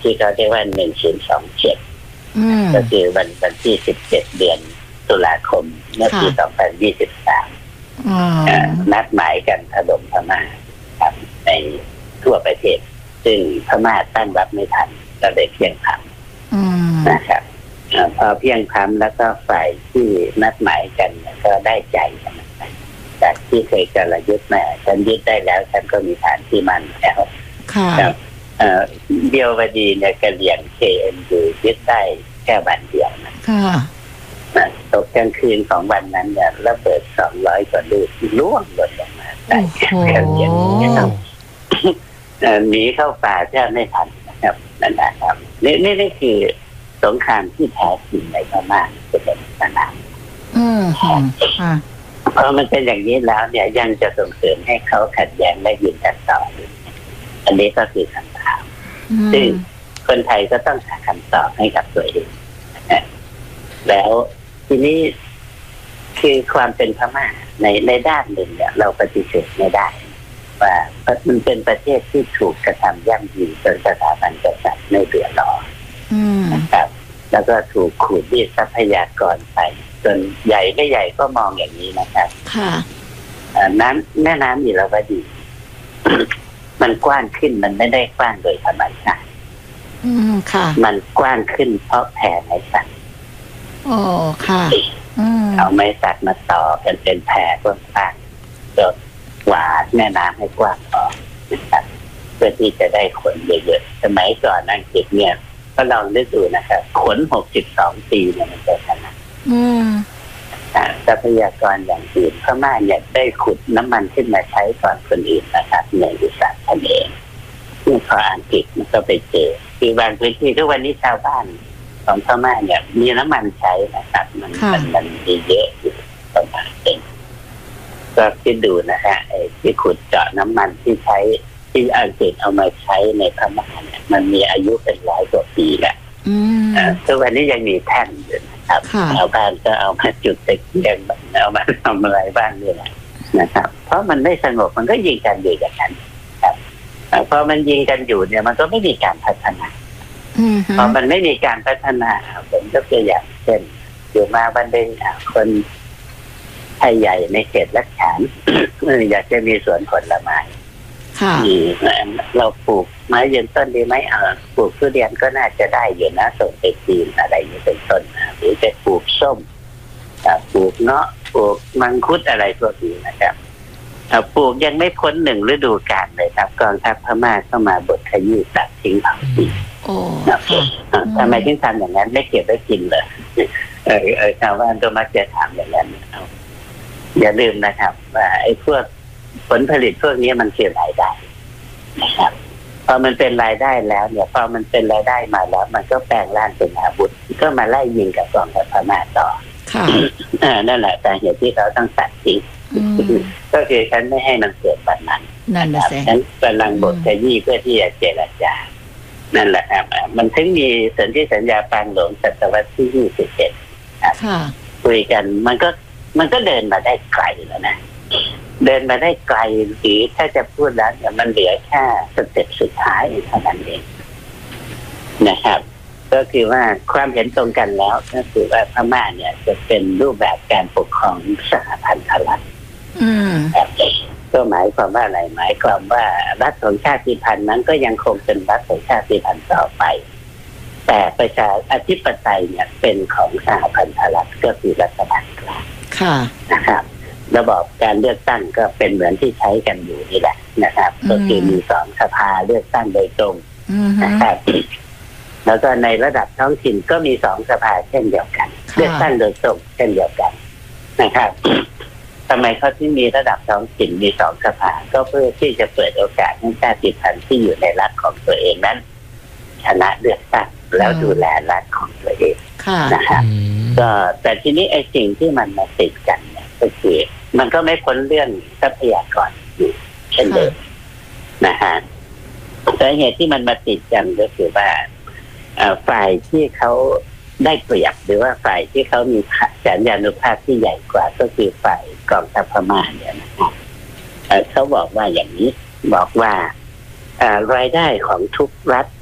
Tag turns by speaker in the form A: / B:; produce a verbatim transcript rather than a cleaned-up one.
A: ที่เขาเรียกว่าหนึ่งศูนย์สองเจ็ดก็คือวันวันที่สิบเจ็ดเดือนตุลาคมเมื่อปีสองพันยี่สิบสามนัดหมายกันถล่มพม่าครับในทั่วประเทศซึ่งพม่าตั้งรับไม่ทันก็เลยเพียงพำนะครับพอเพียงพำแล้วก็ฝ่ายที่นัดหมายกันก็ได้ใจกันจากที่เคยกระยุทธ์มาฉันยึดได้แล้วฉันก็มีฐานที่มันแล้วครับเดียววดีเนี่ยกระเหลี่ยง เค เอ็น ยู ยึดได้แค่วันเดียวนะตกกลางคืนของวันนั้นเนี่ยระเบิดสองร้อยกว่าลูกล่วงหล่นลงมาใส่กระเหลี่ยงนะครับหนีเข้าป่าแทบไม่ทันนะครับนั่นแหละครับนี่นี่นี่คือสงครามที่แท้จริงในพม่าจะเป็นสนามพอมันเป็นอย่างนี้แล้วเนี่ยยังจะส่งเสริมให้เขาขัดแย้งและยิงกันต่ออันนี้ก็คือคำถามซึ่งคนไทยก็ต้องหาคำตอบให้กับตัวเองแล้วทีนี้คือความเป็นพม่าในในด้านหนึ่งเนี่ยเราปฏิเสธไม่ได้ว่ามันเป็นประเทศที่ถูกกระทำย่ำยีจนสถาบันกษัตริย์ไม่เหลือหลอนะครับแล้วก็ถูกขูดรีดทรัพยากรไปจนใหญ่ไม่ใหญ่ก็มองอย่างนี้นะครับค่ะน้ำแม่น้ำอิราวดีมันกว้างขึ้นมันไม่ได้กว้างโดยธรรมชาติอืมค่ะมันกว้างขึ้นเพราะแผ่ไม้สักโอ้ค่ะเอาไม้สักมาต่อกันเป็นแผ่กว้างๆจนหวานแม่น้ำให้กว้างออกนะครับเพื่อที่จะได้ขนเยอะๆสมัยก่อนอังกฤษเนี่ยก็ลองนึกดูนะครับขนหกสิบสองปีเนี่ยมันจะขนาดทรัพยากรอย่างอื่นพม่าเนี่ยได้ขุดน้ำมันขึ้นมาใช้ก่อนคนอื่นนะครับในอุตสาหกรรมเองนี่พออังกฤษมันก็ไปเจอคือบางพื้นที่ทุกวันนี้ชาวบ้านของพม่าเนี่ยมีน้ำมันใช้นะครับมันมันมันมีเยอะอยู่ประมาณเองก็คิดดูนะฮะไอ้ที่ขุดเจาะน้ำมันที่ใช้ที่อังกฤษเอามาใช้ในพม่าเนี่ยมันมีอายุเป็นร้อยกว่าปีแล้วทุกวันนี้ยังมีแท่นอยู่นะครับชาวบ้านก็เอามาจุดตะเกียงเอามาทำอะไรบ้างนี่แหละนะครับเพราะมันไม่สงบมันก็ยิงกันอยู่อย่างนั้นครับพอมันยิงกันอยู่เนี่ยมันก็ไม่มีการพัฒนาพอมันไม่มีการพัฒนาผมยกตัวอย่างเช่นอยู่มาวันหนึ่งคนไทยใหญ่ในเขตลักฉานอยากจะมีสวนผลไม้เราปลูกไม้ยืนต้นดีไหมเออปลูกทุเรียนก็น่าจะได้อยู่นะส่งไปจีนอะไรอย่างนี้เป็นต้นหรือจะปลูกส้มปลูกเงาะปลูกมังคุดอะไรพวกนี้นะครับปลูกยังไม่พ้นหนึ่งฤดูกาลเลยครับกองทัพพม่าเข้ามาบดขยี้ตัดทิ้งเผาทิ้งทำไมถึงทำอย่างนั้นไม่เก็บไว้กินเลยเออเออชาวบ้านก็มักจะถามอย่างนั้นอย่าลืมนะครับว่าไอ้พวกผลผลิตพวกนี้มันคือรายได้นะครับพอมันเป็นรายได้แล้วเนี่ยพอมันเป็นรายได้มาแล้วมันก็แปลงร่างเป็นอาวุธก็มาไล่ยิงกับกองทัพพม่าต่ออ่านั่นแหละแต่เหตุที่เขาต้องตัดทิ้งก็คือฉันไม่ให้มันเกิดแบบนั้นนั่นแหละฉันกำลังบดขยี้เพื่อที่จะเจรจานั่นแหละครับมันถึงมีสนธิสัญญาปางหลวงศตวรรษที่ยี่สิบเอ็ดคุยกันมันก็มันก็เดินมาได้ไกลแล้วนะเดินมาได้ไกลหรือถ้าจะพูดแล้วเนี่ยมันเหลือแค่สเต็ปสุดท้ายเท่านั้นเองนะครับก็คือว่าความเห็นตรงกันแล้วก็คือว่าพม่าเนี่ยจะเป็นรูปแบบการปกครองสหพันธรัฐแบบก็หมายความว่าอะไรหมายความว่ารัฐของชาติพันธุ์นั้นก็ยังคงเป็นรัฐของชาติพันธุ์ต่อไปแต่ประชาธิปไตยเนี่ยเป็นของสหพันธรัฐก็คือรัฐบาลกลางนะครับระบอบการเลือกตั้งก็เป็นเหมือนที่ใช้กันอยู่นี่แหละนะครับก็คือมีสองสภาเลือกตั้งโดยตรงนะครับแล้วก็ในระดับท้องถิ่นก็มีสองสภาเช่นเดียวกันเลือกตั้งโดยตรงเช่นเดียวกันนะครับทำไมเขาที่มีระดับท้องถิ่นมีสองสภาก็เพื่อที่จะเปิดโอกาสให้ชาติพันธุ์ที่อยู่ในรัฐของตัวเองนั้นชนะเลือกตั้งแล้วดูแลรัฐของตัวเองนะครับก็แต่ทีนี้ไอ้สิ่งที่มันมาติดกันเนี่ยก็คือมันก็ไม่พ้นเรื่องทรัพยากรอยู่เช่นเดิมนะฮะสาเหตุที่มันมาติดกันก็คือว่าฝ่ายที่เขาได้เปรียบหรือว่าฝ่ายที่เขามีสัญญานุภาพที่ใหญ่กว่าก็คือฝ่ายกองทัพพม่าเนี่ยนะครับเขาบอกว่าอย่างนี้บอกว่ารายได้ของทุกรัฐ